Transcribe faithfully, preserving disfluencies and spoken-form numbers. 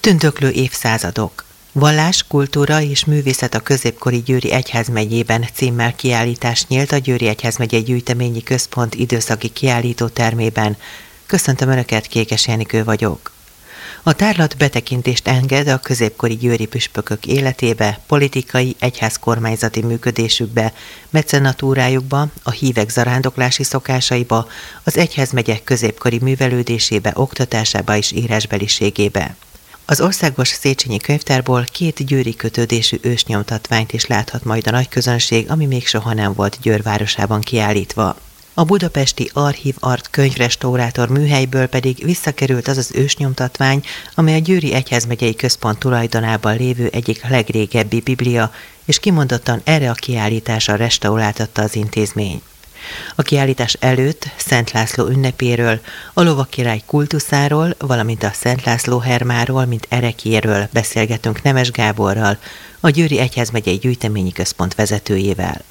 Tündöklő évszázadok. Vallás, kultúra és művészet a középkori Győri Egyházmegyében címmel kiállítás nyílt a Győri Egyházmegyei Gyűjteményi Központ időszaki kiállítótermében. Köszöntöm Önöket, Kékes Enikő vagyok. A tárlat betekintést enged a középkori győri püspökök életébe, politikai, egyházkormányzati működésükbe, mecenatúrájukba, a hívek zarándoklási szokásaiba, az egyházmegyek középkori művelődésébe, oktatásába és írásbeliségébe. Az Országos Széchenyi Könyvtárból két győri kötődésű ősnyomtatványt is láthat majd a nagy közönség, ami még soha nem volt Győr városában kiállítva. A budapesti Archív Art könyvrestaurátor műhelyből pedig visszakerült az az ősnyomtatvány, amely a Győri Egyházmegyei Központ tulajdonában lévő egyik legrégebbi biblia, és kimondottan erre a kiállításra restauráltatta az intézmény. A kiállítás előtt Szent László ünnepéről, a Lovakirály kultuszáról, valamint a Szent László hermáról, mint ereklyéről beszélgetünk Nemes Gáborral, a Győri Egyházmegyei Gyűjteményi Központ vezetőjével.